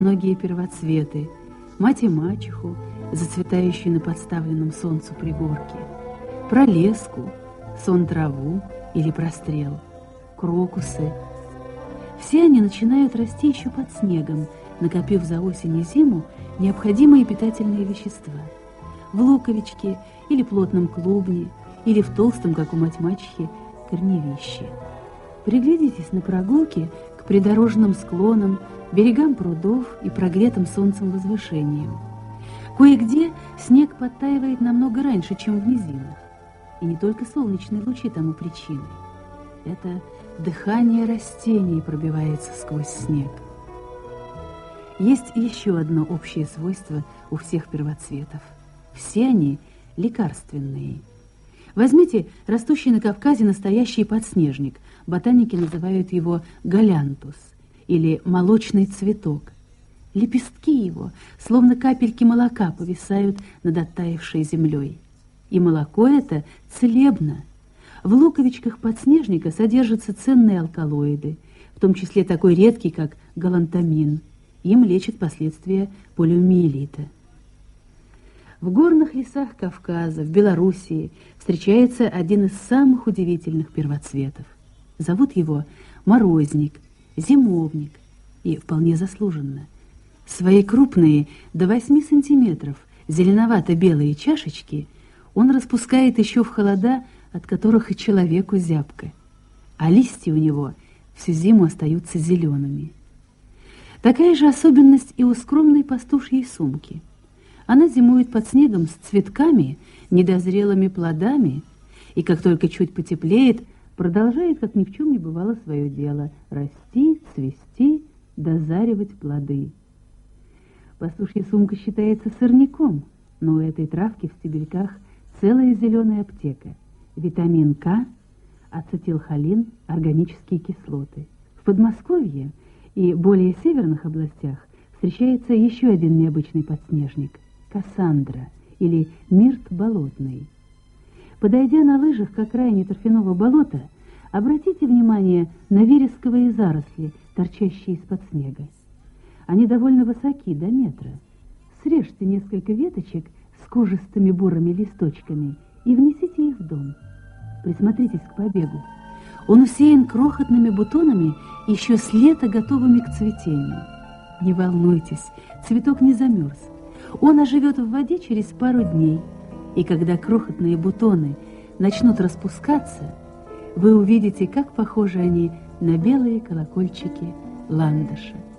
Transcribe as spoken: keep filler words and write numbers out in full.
Многие первоцветы, мать и мачеху, зацветающие на подставленном солнцу пригорке, про леску, сон траву или прострел, крокусы. Все они начинают расти еще под снегом, накопив за осень и зиму необходимые питательные вещества в луковичке или плотном клубне, или в толстом, как у мать-мачехи, корневище. Приглядитесь на прогулке к придорожным склонам, берегам прудов и прогретым солнцем возвышениям. Кое-где снег подтаивает намного раньше, чем в низинах. И не только солнечные лучи тому причиной. Это дыхание растений пробивается сквозь снег. Есть еще одно общее свойство у всех первоцветов. Все они лекарственные. Возьмите растущий на Кавказе настоящий подснежник. Ботаники называют его галянтус или молочный цветок. Лепестки его, словно капельки молока, повисают над оттаившей землей. И молоко это целебно. В луковичках подснежника содержатся ценные алкалоиды, в том числе такой редкий, как галантамин. Им лечат последствия полиомиелита. В горных лесах Кавказа, в Белоруссии встречается один из самых удивительных первоцветов. Зовут его морозник, зимовник, и вполне заслуженно. Свои крупные, до восьми сантиметров, зеленовато-белые чашечки он распускает еще в холода, от которых и человеку зябко, а листья у него всю зиму остаются зелеными. Такая же особенность и у скромной пастушьей сумки. Она зимует под снегом с цветками, недозрелыми плодами, и как только чуть потеплеет, продолжает, как ни в чем не бывало, свое дело – расти, цвести, дозаривать плоды. Пастушья сумка считается сорняком, но у этой травки в стебельках целая зеленая аптека. Витамин К, ацетилхолин, органические кислоты. В Подмосковье и более северных областях встречается еще один необычный подснежник – кассандра или мирт болотный. Подойдя на лыжах к окраине торфяного болота, обратите внимание на вересковые заросли, торчащие из-под снега. Они довольно высоки, до метра. Срежьте несколько веточек с кожистыми бурыми листочками и внесите их в дом. Присмотритесь к побегу. Он усеян крохотными бутонами, еще с лета готовыми к цветению. Не волнуйтесь, цветок не замерз. Он оживет в воде через пару дней. И когда крохотные бутоны начнут распускаться, вы увидите, как похожи они на белые колокольчики ландыша.